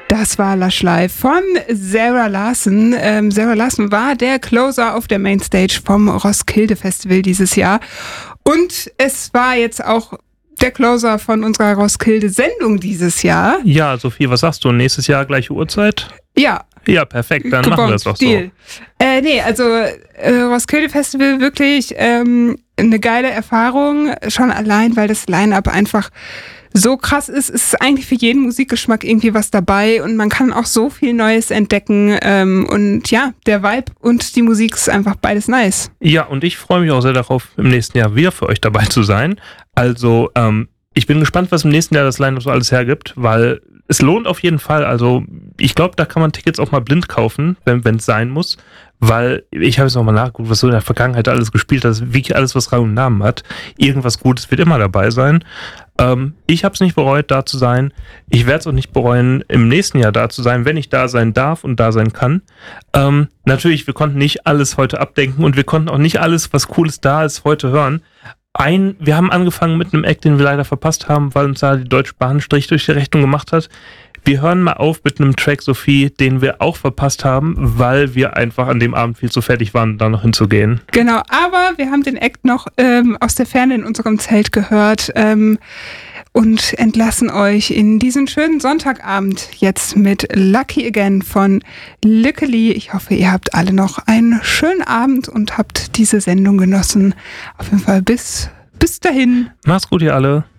Das war Lush Live von Zara Larsson. Zara Larsson war der Closer auf der Mainstage vom Roskilde Festival dieses Jahr. Und es war jetzt auch der Closer von unserer Roskilde-Sendung dieses Jahr. Ja, Sophie, was sagst du? Nächstes Jahr gleiche Uhrzeit? Ja. Ja, perfekt, dann machen wir das doch Deal. Roskilde Festival wirklich eine geile Erfahrung. Schon allein, weil das Line-Up einfach so krass ist. Es ist eigentlich für jeden Musikgeschmack irgendwie was dabei und man kann auch so viel Neues entdecken. Und ja, der Vibe und die Musik ist einfach beides nice. Ja, und ich freue mich auch sehr darauf, im nächsten Jahr wieder für euch dabei zu sein. Also, ich bin gespannt, was im nächsten Jahr das Line-Up so alles hergibt, weil es lohnt auf jeden Fall. Also, ich glaube, da kann man Tickets auch mal blind kaufen, wenn es sein muss. Weil, ich habe jetzt nochmal nachgeguckt, was so in der Vergangenheit alles gespielt hat. Also wirklich alles, was Rang und Namen hat. Irgendwas Gutes wird immer dabei sein. Ich habe es nicht bereut, da zu sein. Ich werde es auch nicht bereuen, im nächsten Jahr da zu sein, wenn ich da sein darf und da sein kann. Natürlich, wir konnten nicht alles heute abdenken und wir konnten auch nicht alles, was Cooles da ist, heute hören. Wir haben angefangen mit einem Act, den wir leider verpasst haben, weil uns da die Deutsche Bahn einen Strich durch die Rechnung gemacht hat. Wir hören mal auf mit einem Track, Sophie, den wir auch verpasst haben, weil wir einfach an dem Abend viel zu fertig waren, da noch hinzugehen. Genau, aber wir haben den Act noch aus der Ferne in unserem Zelt gehört und entlassen euch in diesen schönen Sonntagabend jetzt mit Lucky Again von Lykke Li. Ich hoffe, ihr habt alle noch einen schönen Abend und habt diese Sendung genossen. Auf jeden Fall bis dahin. Macht's gut, ihr alle.